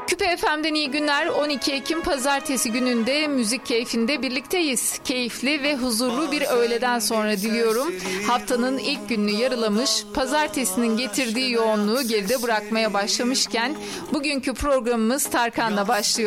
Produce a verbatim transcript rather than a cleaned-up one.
Küpe F M'den iyi günler. on iki Ekim Pazartesi gününde müzik keyfinde birlikteyiz. Keyifli ve huzurlu bir öğleden sonra diliyorum. Haftanın ilk gününü yarılamış, pazartesinin getirdiği yoğunluğu geride bırakmaya başlamışken bugünkü programımız Tarkan'la başlıyor.